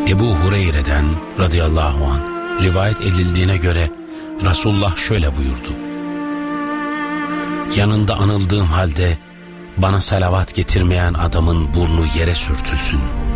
Ebu Hureyre'den radıyallahu anh rivayet edildiğine göre Resulullah şöyle buyurdu: yanında anıldığım halde bana salavat getirmeyen adamın burnu yere sürtülsün.